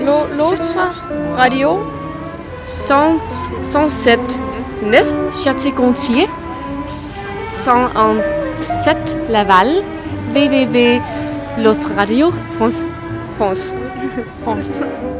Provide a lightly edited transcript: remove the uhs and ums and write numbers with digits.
L'autre radio 107.9 Château-Gontier, 101.7 Laval, www.l'autre radio France.